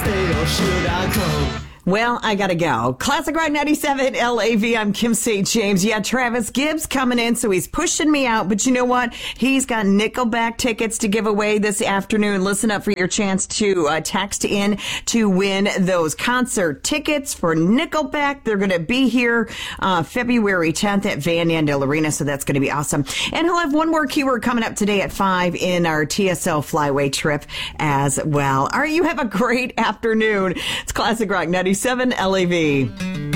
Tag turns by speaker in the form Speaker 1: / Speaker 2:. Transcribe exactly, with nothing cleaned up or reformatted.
Speaker 1: stay or should I go?
Speaker 2: Well, I gotta go. Classic Rock ninety-seven L A V. I'm Kim Saint James. Yeah, Travis Gibbs coming in, so he's pushing me out. But you know what? He's got Nickelback tickets to give away this afternoon. Listen up for your chance to uh, text in to win those concert tickets for Nickelback. They're going to be here uh, February tenth at Van Andel Arena, so that's going to be awesome. And he'll have one more keyword coming up today at five in our T S L Flyway trip as well. All right, you have a great afternoon. It's Classic Rock ninety-seven L A V.